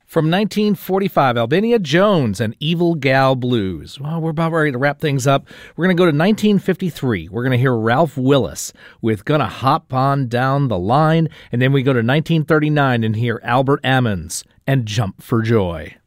From 1945, Albania Jones and Evil Gal Blues. Well, we're about ready to wrap things up. We're going to go to 1953. We're going to hear Ralph Willis with Gonna Hop On Down the Line. And then we go to 1939 and hear Albert Ammons and Jump for Joy.